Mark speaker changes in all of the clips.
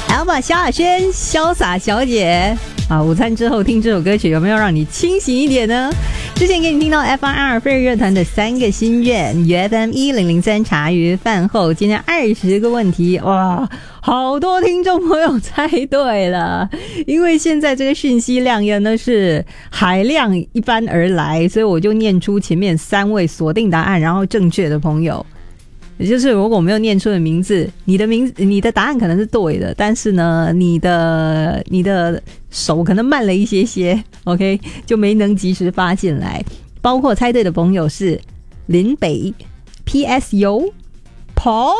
Speaker 1: Alba 萧亚轩潇洒小姐啊，午餐之后听这首歌曲有没有让你清醒一点呢？之前给你听到 FIR 飞儿乐团的3个心愿，FM 1003茶余饭后，今天20个问题，哇，好多听众朋友猜对了，因为现在这个讯息量也呢是海量一般而来，所以我就念出前面3位锁定答案然后正确的朋友。也就是如果我没有念出的名字，你的答案可能是对的，但是呢，你的手可能慢了一些 ，OK， 就没能及时发进来。包括猜对的朋友是林北、PS 油、Paul、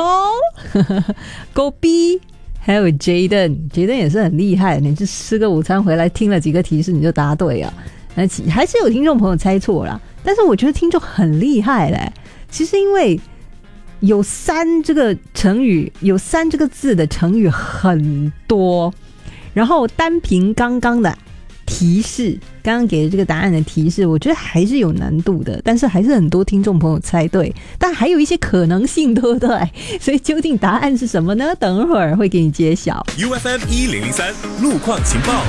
Speaker 1: 狗逼，还有 Jaden 也是很厉害，你就吃个午餐回来听了几个提示你就答对啊。还是有听众朋友猜错啦，但是我觉得听众很厉害嘞。其实因为有3这个成语，有3这个字的成语很多，然后单凭刚刚的提示，刚刚给的这个答案的提示，我觉得还是有难度的，但是还是很多听众朋友猜对，但还有一些可能性，对不对？所以究竟答案是什么呢？等会儿会给你揭晓。
Speaker 2: UFM 1003路况情报，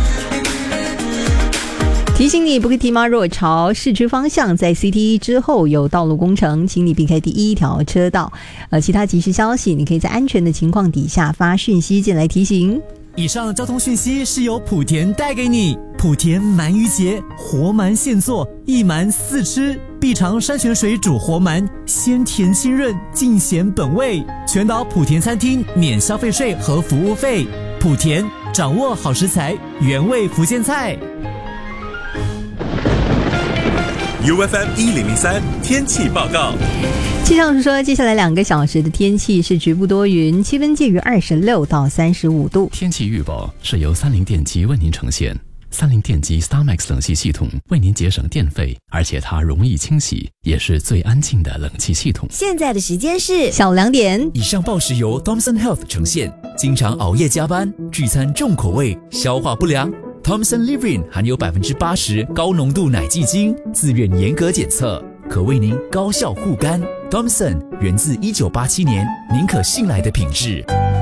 Speaker 1: 提醒你，不可提马若朝市区方向，在 CT 之后有道路工程，请你避开第1条车道。其他即时消息，你可以在安全的情况底下发讯息进来提醒。
Speaker 3: 以上交通讯息是由莆田带给你。莆田鳗鱼节，活鳗现做，一鳗4吃，必尝山泉水煮活鳗，鲜甜清润，尽显本味。全岛莆田餐厅免消费税和服务费。莆田掌握好食材，原味福建菜。
Speaker 2: UFM 1003天气报告。
Speaker 1: 气象署说，接下来2个小时的天气是局部多云，气温介于26到35度。
Speaker 4: 天气预报是由30电机为您呈现。30电机 StarMax 冷气系统为您节省电费，而且它容易清洗，也是最安静的冷气系统。
Speaker 5: 现在的时间是
Speaker 1: 小2点。
Speaker 3: 以上报时由 Thomson Health 呈现。经常熬夜加班，聚餐重口味，消化不良。Thomson Living 含有80%高浓度奶蓟精，自愿严格检测，可为您高效护肝。Thomson 源自1987年，您可信赖的品质。